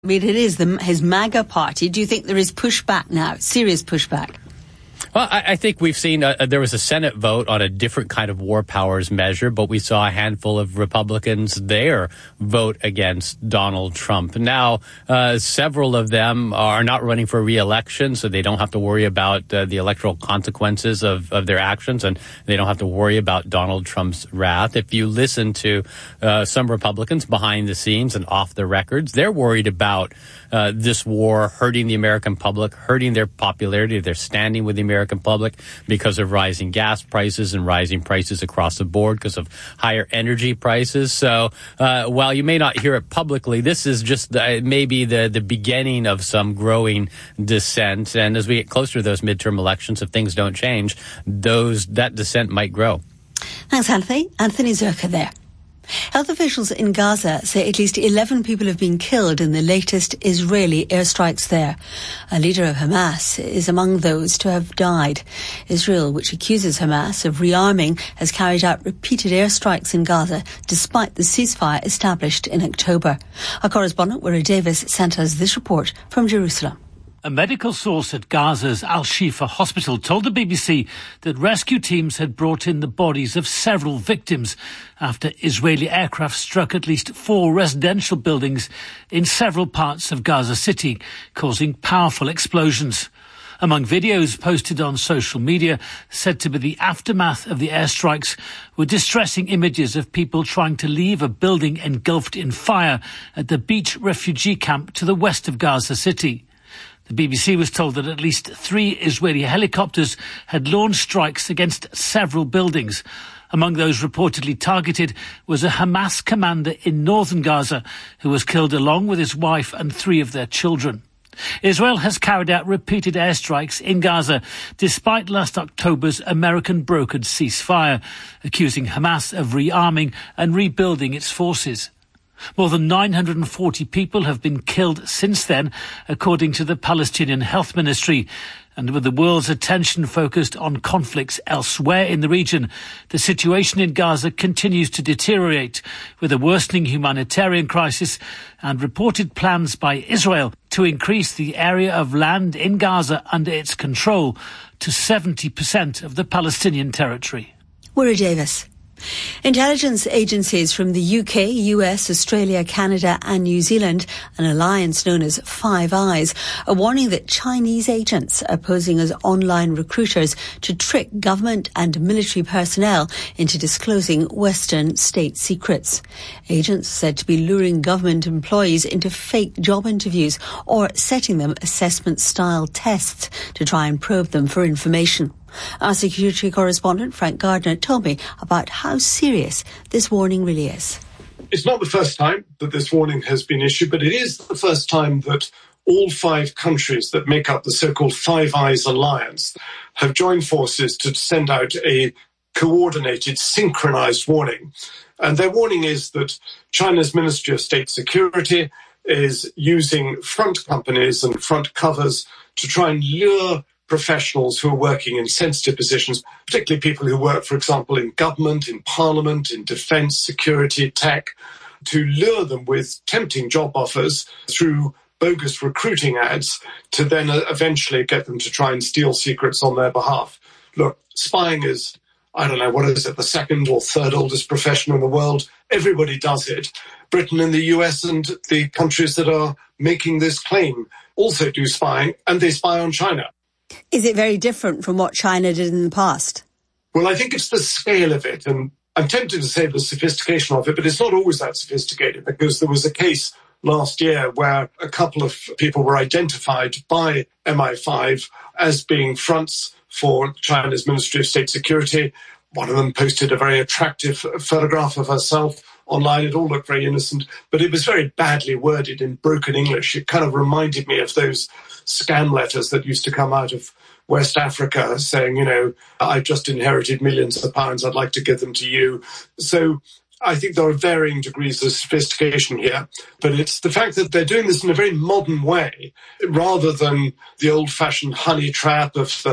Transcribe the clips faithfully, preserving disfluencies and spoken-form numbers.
I mean, it is the, his MAGA party. Do you think there is pushback now, serious pushback? Well, I, I think we've seen uh, there was a Senate vote on a different kind of war powers measure, but we saw a handful of Republicans there vote against Donald Trump. Now, uh, several of them are not running for re-election, so they don't have to worry about uh, the electoral consequences of, of their actions, and they don't have to worry about Donald Trump's wrath. If you listen to uh, some Republicans behind the scenes and off the records, they're worried about uh, this war hurting the American public, hurting their popularity, their standing with the American public because of rising gas prices and rising prices across the board because of higher energy prices. So uh, while you may not hear it publicly, this is just the, maybe the, the beginning of some growing dissent. And as we get closer to those midterm elections, if things don't change, those that dissent might grow. Thanks, Anthony. Anthony Zurcher there. Health officials in Gaza say at least eleven people have been killed in the latest Israeli airstrikes there. A leader of Hamas is among those to have died. Israel, which accuses Hamas of rearming, has carried out repeated airstrikes in Gaza despite the ceasefire established in October. Our correspondent, Wira Davis, sent us this report from Jerusalem. A medical source at Gaza's Al-Shifa hospital told the B B C that rescue teams had brought in the bodies of several victims after Israeli aircraft struck at least four residential buildings in several parts of Gaza City, causing powerful explosions. Among videos posted on social media said to be the aftermath of the airstrikes were distressing images of people trying to leave a building engulfed in fire at the beach refugee camp to the west of Gaza City. The B B C was told that at least three Israeli helicopters had launched strikes against several buildings. Among those reportedly targeted was a Hamas commander in northern Gaza who was killed along with his wife and three of their children. Israel has carried out repeated airstrikes in Gaza despite last October's American-brokered ceasefire, accusing Hamas of rearming and rebuilding its forces. More than nine hundred forty people have been killed since then, according to the Palestinian Health Ministry. And with the world's attention focused on conflicts elsewhere in the region, the situation in Gaza continues to deteriorate, with a worsening humanitarian crisis and reported plans by Israel to increase the area of land in Gaza under its control to seventy percent of the Palestinian territory. Wira Davis. Intelligence agencies from the U K, U S, Australia, Canada and New Zealand, an alliance known as Five Eyes, are warning that Chinese agents are posing as online recruiters to trick government and military personnel into disclosing Western state secrets. Agents are said to be luring government employees into fake job interviews or setting them assessment-style tests to try and probe them for information. Our security correspondent, Frank Gardner, told me about how serious this warning really is. It's not the first time that this warning has been issued, but it is the first time that all five countries that make up the so-called Five Eyes alliance have joined forces to send out a coordinated, synchronized warning. And their warning is that China's Ministry of State Security is using front companies and front covers to try and lure professionals who are working in sensitive positions, particularly people who work, for example, in government, in parliament, in defence, security, tech, to lure them with tempting job offers through bogus recruiting ads to then eventually get them to try and steal secrets on their behalf. Look, spying is, I don't know, what is it, the second or third oldest profession in the world? Everybody does it. Britain and the U S and the countries that are making this claim also do spying, and they spy on China. Is it very different from what China did in the past? Well, I think it's the scale of it, and I'm tempted to say the sophistication of it, but it's not always that sophisticated, because there was a case last year where a couple of people were identified by M I five as being fronts for China's Ministry of State Security. One of them posted a very attractive photograph of herself online. It all looked very innocent, but it was very badly worded in broken English. It kind of reminded me of those scam letters that used to come out of West Africa saying, you know, I've just inherited millions of pounds, I'd like to give them to you. So I think there are varying degrees of sophistication here, but it's the fact that they're doing this in a very modern way, rather than the old-fashioned honey trap of the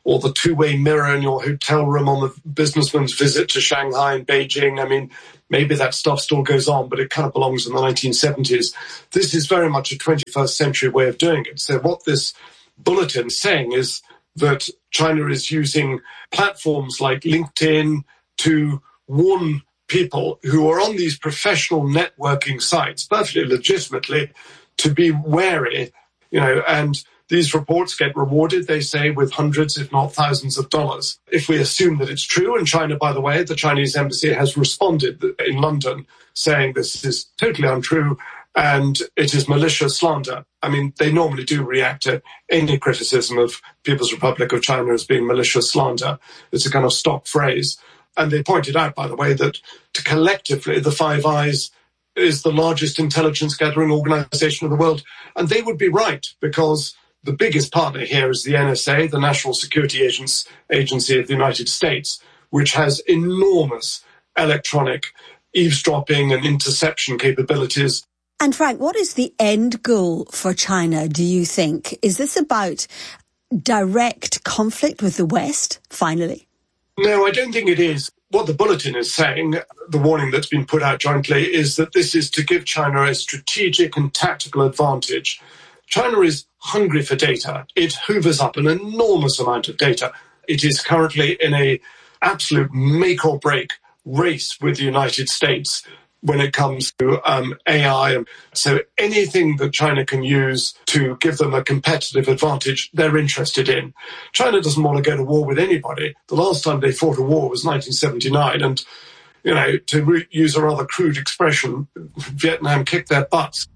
or the two-way mirror in your hotel room on the businessman's visit to Shanghai and Beijing. I mean, maybe that stuff still goes on, but it kind of belongs in the nineteen seventies. This is very much a twenty-first century way of doing it. So what this bulletin is saying is that China is using platforms like LinkedIn to warn people who are on these professional networking sites, perfectly legitimately, to be wary, you know, and these reports get rewarded, they say, with hundreds, if not thousands of dollars. If we assume that it's true, and China, by the way, the Chinese embassy has responded in London saying this is totally untrue and it is malicious slander. I mean, they normally do react to any criticism of People's Republic of China as being malicious slander. It's a kind of stock phrase. And they pointed out, by the way, that collectively the Five Eyes is the largest intelligence gathering organization in the world. And they would be right, because the biggest partner here is the N S A, the National Security Agency of the United States, which has enormous electronic eavesdropping and interception capabilities. And Frank, what is the end goal for China, do you think? Is this about direct conflict with the West, finally? No, I don't think it is. What the bulletin is saying, the warning that's been put out jointly, is that this is to give China a strategic and tactical advantage. China is hungry for data. It hoovers up an enormous amount of data. It is currently in a absolute make or break race with the United States when it comes to um, A I. So anything that China can use to give them a competitive advantage, they're interested in. China doesn't want to go to war with anybody. The last time they fought a war was nineteen seventy-nine. And, you know, to re- use a rather crude expression, Vietnam kicked their butts.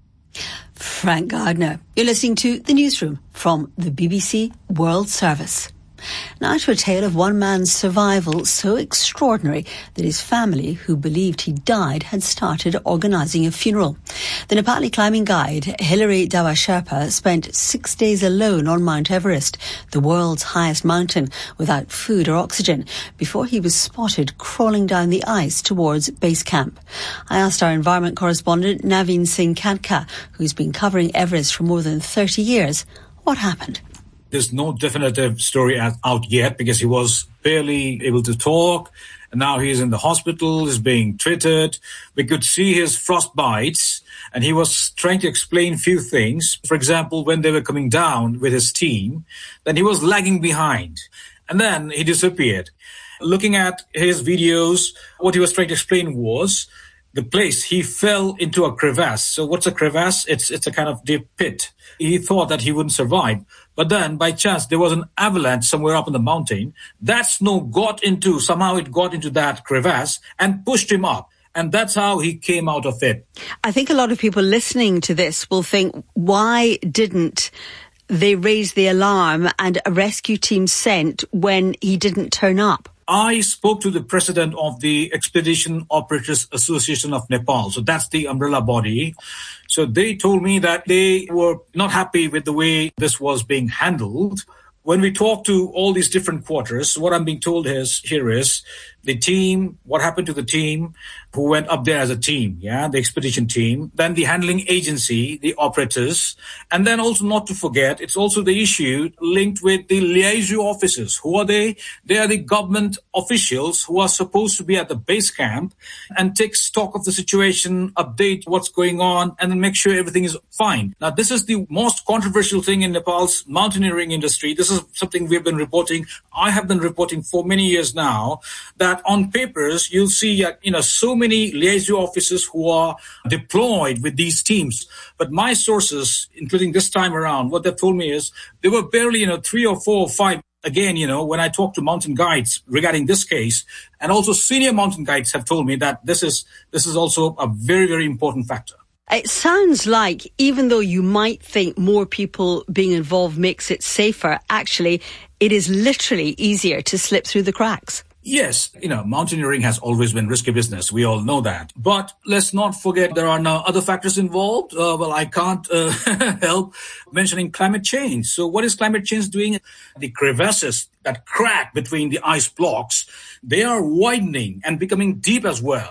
Frank Gardner. You're listening to The Newsroom from the B B C World Service. Now to a tale of one man's survival so extraordinary that his family, who believed he died, had started organising a funeral. The Nepali climbing guide, Hilary Dawa Sherpa, spent six days alone on Mount Everest, the world's highest mountain, without food or oxygen, before he was spotted crawling down the ice towards base camp. I asked our environment correspondent, Naveen Singh Katka, who's been covering Everest for more than thirty years, what happened. There's no definitive story out yet because he was barely able to talk. And now he's in the hospital, he's being treated. We could see his frostbites and he was trying to explain few things. For example, when they were coming down with his team, then he was lagging behind and then he disappeared. Looking at his videos, what he was trying to explain was the place he fell into a crevasse. So what's a crevasse? It's, it's a kind of deep pit. He thought that he wouldn't survive. But then, by chance, there was an avalanche somewhere up in the mountain. That snow got into, somehow it got into that crevasse and pushed him up. And that's how he came out of it. I think a lot of people listening to this will think, why didn't they raise the alarm and a rescue team sent when he didn't turn up? I spoke to the president of the Expedition Operators Association of Nepal. So that's the umbrella body. So they told me that they were not happy with the way this was being handled. When we talk to all these different quarters, what I'm being told is, here is the team, what happened to the team who went up there as a team, yeah, the expedition team, then the handling agency, the operators, and then also not to forget, it's also the issue linked with the liaison officers. Who are they? They are the government officials who are supposed to be at the base camp and take stock of the situation, update what's going on, and then make sure everything is fine. Now, this is the most controversial thing in Nepal's mountaineering industry. This is something we've been reporting. I have been reporting for many years now that on papers, you'll see, uh, you know, so many liaison officers who are deployed with these teams. But my sources, including this time around, what they've told me is there were barely, you know, three or four or five. Again, you know, when I talk to mountain guides regarding this case, and also senior mountain guides have told me that this is this is also a very, very important factor. It sounds like even though you might think more people being involved makes it safer, actually, it is literally easier to slip through the cracks. Yes, you know, mountaineering has always been risky business. We all know that. But let's not forget there are now other factors involved. Uh, well, I can't uh, help mentioning climate change. So what is climate change doing? The crevasses that crack between the ice blocks, they are widening and becoming deep as well.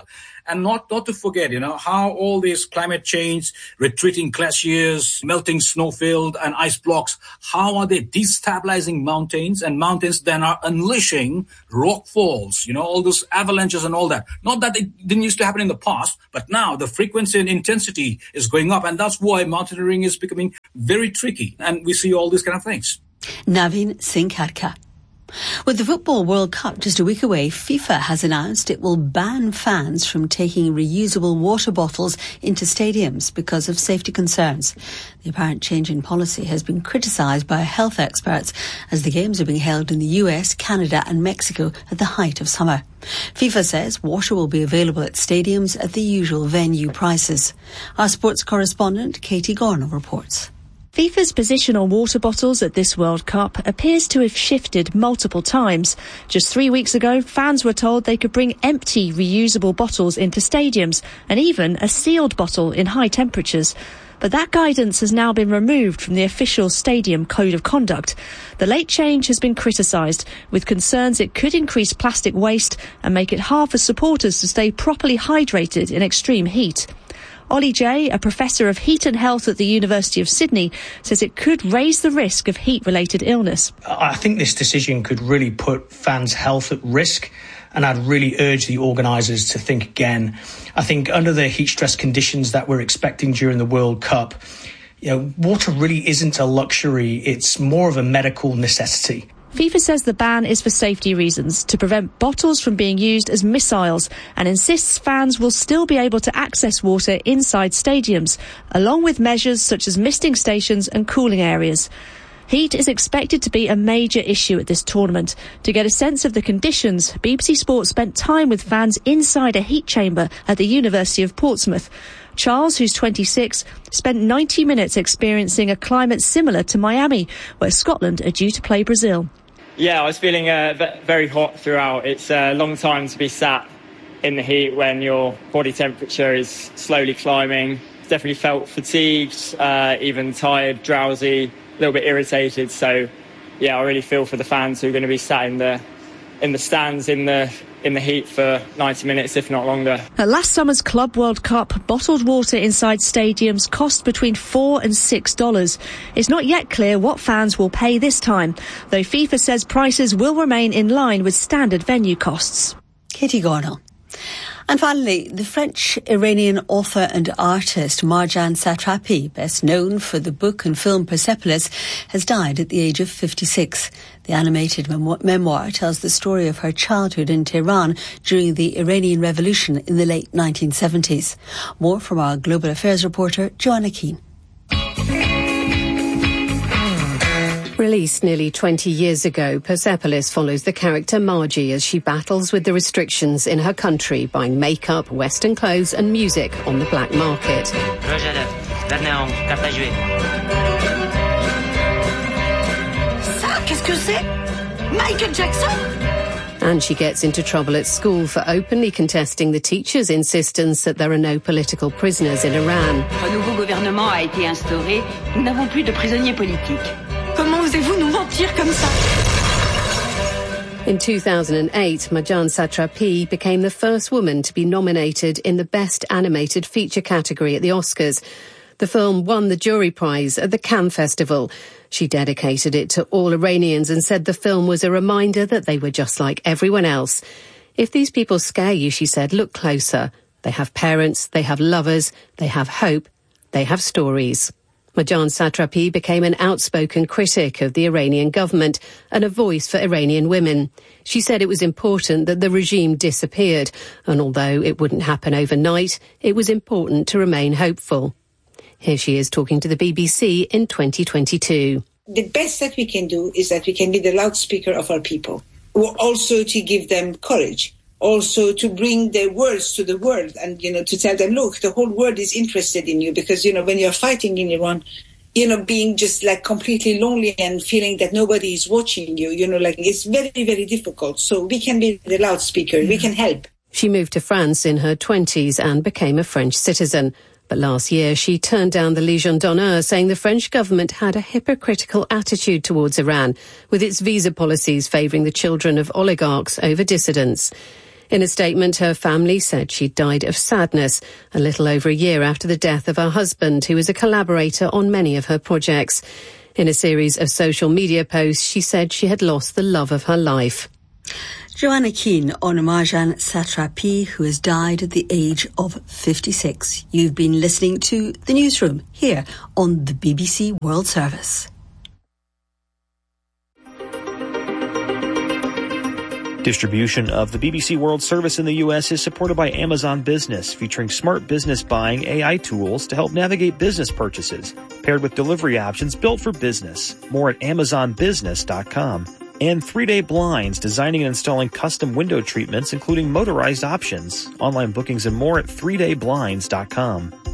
And not, not to forget, you know, how all this climate change, retreating glaciers, melting snowfield and ice blocks, how are they destabilizing mountains? And mountains then are unleashing rock falls, you know, all those avalanches and all that. Not that it didn't used to happen in the past, but now the frequency and intensity is going up. And that's why mountaineering is becoming very tricky. And we see all these kind of things. Navin Singh Kharka. With the Football World Cup just a week away, FIFA has announced it will ban fans from taking reusable water bottles into stadiums because of safety concerns. The apparent change in policy has been criticised by health experts as the games are being held in the U S, Canada and Mexico at the height of summer. FIFA says water will be available at stadiums at the usual venue prices. Our sports correspondent Katie Gornall reports. FIFA's position on water bottles at this World Cup appears to have shifted multiple times. Just three weeks ago, fans were told they could bring empty reusable bottles into stadiums and even a sealed bottle in high temperatures. But that guidance has now been removed from the official stadium code of conduct. The late change has been criticised, with concerns it could increase plastic waste and make it hard for supporters to stay properly hydrated in extreme heat. Ollie Jay, a professor of heat and health at the University of Sydney, says it could raise the risk of heat-related illness. I think this decision could really put fans' health at risk, and I'd really urge the organisers to think again. I think under the heat-stress conditions that we're expecting during the World Cup, you know, water really isn't a luxury, it's more of a medical necessity. FIFA says the ban is for safety reasons, to prevent bottles from being used as missiles, and insists fans will still be able to access water inside stadiums, along with measures such as misting stations and cooling areas. Heat is expected to be a major issue at this tournament. To get a sense of the conditions, B B C Sport spent time with fans inside a heat chamber at the University of Portsmouth. Charles, who's twenty-six, spent ninety minutes experiencing a climate similar to Miami, where Scotland are due to play Brazil. Yeah, I was feeling uh, very hot throughout. It's a long time to be sat in the heat when your body temperature is slowly climbing. Definitely felt fatigued, uh, even tired, drowsy, a little bit irritated. So, yeah, I really feel for the fans who are going to be sat in the in the stands in the in the heat for ninety minutes, if not longer. At last summer's Club World Cup, bottled water inside stadiums cost between four and six dollars. It's not yet clear what fans will pay this time, though FIFA says prices will remain in line with standard venue costs. Katie Gornall. And finally, the French-Iranian author and artist Marjane Satrapi, best known for the book and film Persepolis, has died at the age of fifty-six. The animated memo- memoir tells the story of her childhood in Tehran during the Iranian Revolution in the late nineteen seventies. More from our Global Affairs reporter, Joanna Keane. Released nearly twenty years ago, Persepolis follows the character Margie as she battles with the restrictions in her country, buying makeup, Western clothes and music on the black market. Ça, qu'est-ce que c'est? Michael Jackson? And she gets into trouble at school for openly contesting the teacher's insistence that there are no political prisoners in Iran. Un nouveau gouvernement a été instauré. Nous n'avons plus de prisonniers politiques. Comment osez-vous nous mentir comme ça? In two thousand eight, Marjane Satrapi became the first woman to be nominated in the Best Animated Feature category at the Oscars. The film won the jury prize at the Cannes Festival. She dedicated it to all Iranians and said the film was a reminder that they were just like everyone else. If these people scare you, she said, look closer. They have parents, they have lovers, they have hope, they have stories. Marjane Satrapi became an outspoken critic of the Iranian government and a voice for Iranian women. She said it was important that the regime disappeared, and although it wouldn't happen overnight, it was important to remain hopeful. Here she is talking to the B B C in twenty twenty-two. The best that we can do is that we can be the loudspeaker of our people, also to give them courage, also to bring their words to the world and, you know, to tell them, look, the whole world is interested in you because, you know, when you're fighting in Iran, you know, being just like completely lonely and feeling that nobody is watching you, you know, like it's very, very difficult. So we can be the loudspeaker. We can help. She moved to France in her twenties and became a French citizen. But last year she turned down the Légion d'honneur, saying the French government had a hypocritical attitude towards Iran, with its visa policies favouring the children of oligarchs over dissidents. In a statement, her family said she died of sadness a little over a year after the death of her husband, who was a collaborator on many of her projects. In a series of social media posts, she said she had lost the love of her life. Joanna Keane on Marjane Satrapi, who has died at the age of fifty-six. You've been listening to The Newsroom here on the B B C World Service. Distribution of the B B C World Service in the U S is supported by Amazon Business, featuring smart business buying A I tools to help navigate business purchases, paired with delivery options built for business. More at amazon business dot com. And three day Blinds, designing and installing custom window treatments, including motorized options. Online bookings and more at three day blinds dot com.